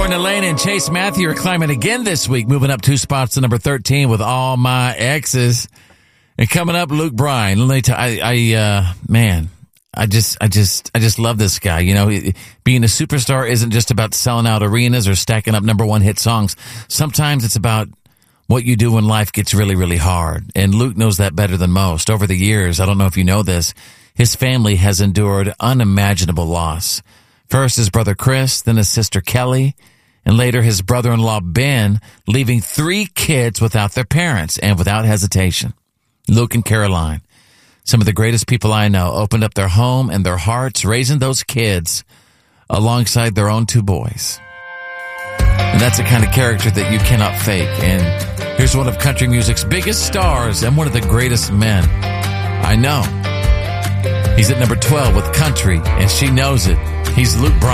Lorna Lane and Chase Matthew are climbing again this week, moving up 2 spots to number 13 with All My Exes. And coming up, Luke Bryan. Let me tell I just love this guy. You know, being a superstar isn't just about selling out arenas or stacking up number one hit songs. Sometimes it's about what you do when life gets really, really hard. And Luke knows that better than most. Over the years, I don't know if you know this, his family has endured unimaginable loss. First his brother Chris, then his sister Kelly, and later his brother-in-law Ben, leaving 3 kids without their parents and without hesitation. Luke and Caroline, some of the greatest people I know, opened up their home and their hearts, raising those kids alongside their own 2 boys. And that's the kind of character that you cannot fake. And here's one of country music's biggest stars and one of the greatest men I know. He's at number 12 with Country, and she knows it. He's Luke Bryan.